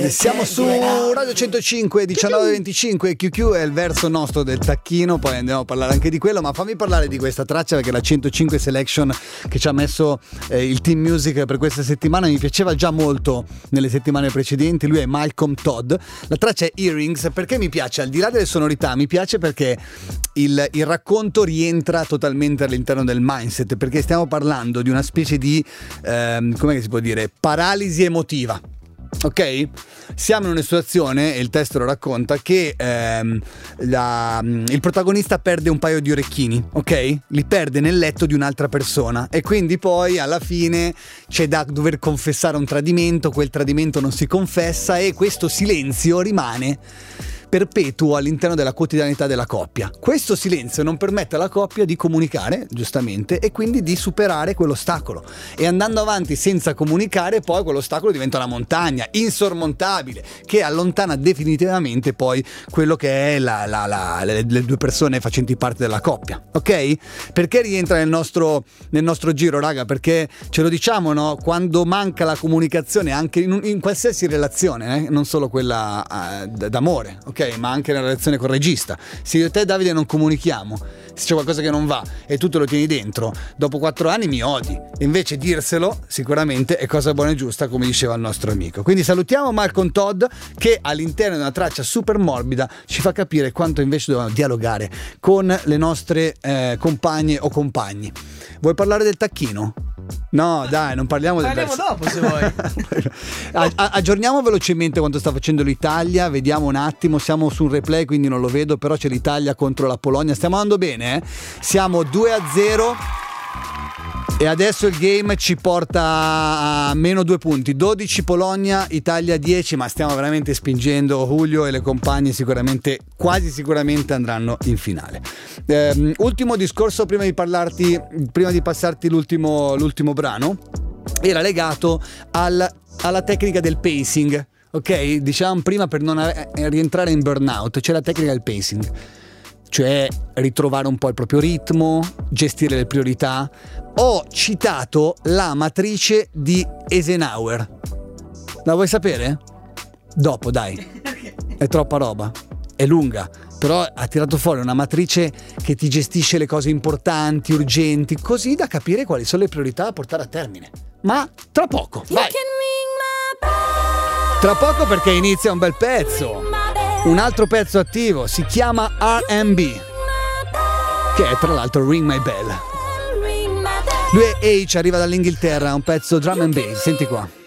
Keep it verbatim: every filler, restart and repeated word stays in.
Siamo su Radio centocinque, diciannove e venticinque. Q Q è il verso nostro del tacchino, poi andiamo a parlare anche di quello, ma fammi parlare di questa traccia, perché la centocinque Selection che ci ha messo eh, il Team Music per questa settimana mi piaceva già molto nelle settimane precedenti. Lui è Malcolm Todd, la traccia è Earrings. Perché mi piace? Al di là delle sonorità mi piace perché il, il racconto rientra totalmente all'interno del mindset, perché stiamo parlando di una specie di ehm, come si può dire, paralisi emotiva. Ok? Siamo in una situazione, e il testo lo racconta, che ehm, la, il protagonista perde un paio di orecchini, ok? Li perde nel letto di un'altra persona e quindi poi alla fine c'è da dover confessare un tradimento, quel tradimento non si confessa e questo silenzio rimane perpetuo all'interno della quotidianità della coppia. Questo silenzio non permette alla coppia di comunicare, giustamente, e quindi di superare quell'ostacolo. E andando avanti senza comunicare, poi quell'ostacolo diventa una montagna insormontabile che allontana definitivamente poi quello che è la, la, la, le, le due persone facenti parte della coppia. Ok? Perché rientra nel nostro, nel nostro giro, raga? Perché ce lo diciamo, no? Quando manca la comunicazione, anche in, in qualsiasi relazione, eh? Non solo quella uh, d'amore, ok? Ma anche nella relazione col regista. Se io e te, Davide, non comunichiamo, se c'è qualcosa che non va e tu te lo tieni dentro, dopo quattro anni mi odi. Invece dirselo sicuramente è cosa buona e giusta, come diceva il nostro amico. Quindi salutiamo Malcolm Todd, che all'interno di una traccia super morbida ci fa capire quanto invece dobbiamo dialogare con le nostre eh, compagne o compagni. Vuoi parlare del tacchino? No, dai, non parliamo del verso. Parliamo dopo, se vuoi. Aggiorniamo velocemente quanto sta facendo l'Italia. Vediamo un attimo. Siamo su un replay, quindi non lo vedo, però c'è l'Italia contro la Polonia. Stiamo andando bene, eh? Siamo due a zero. E adesso il game ci porta a meno due punti, dodici Polonia, Italia dieci, ma stiamo veramente spingendo. Julio e le compagne sicuramente, quasi sicuramente andranno in finale. Eh, ultimo discorso prima di parlarti, prima di passarti l'ultimo, l'ultimo brano, era legato al, alla tecnica del pacing, ok? Diciamo prima, per non rientrare in burnout, c'è la tecnica del pacing, cioè ritrovare un po' il proprio ritmo, gestire le priorità. Ho citato la matrice di Eisenhower. La vuoi sapere? Dopo, dai. È troppa roba, è lunga, però ha tirato fuori una matrice che ti gestisce le cose importanti, urgenti, così da capire quali sono le priorità da portare a termine. Ma tra poco, vai. Tra poco, perché inizia un bel pezzo. Un altro pezzo attivo, si chiama R and B, che è tra l'altro Ring My Bell. Lui è H, arriva dall'Inghilterra, un pezzo drum and bass, senti qua.